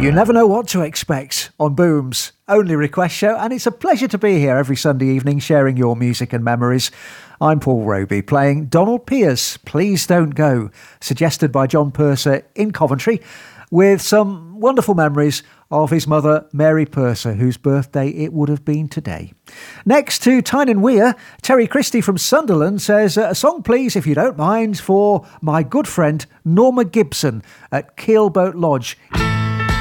You never know what to expect on Boom's only request show, and it's a pleasure to be here every Sunday evening sharing your music and memories. I'm Paul Roby, playing Donald Pierce, Please Don't Go, suggested by John Purser in Coventry, with some wonderful memories of his mother, Mary Purser, whose birthday it would have been today. Next to Tynan Weir, Terry Christie from Sunderland says, a song please, if you don't mind, for my good friend Norma Gibson at Keelboat Lodge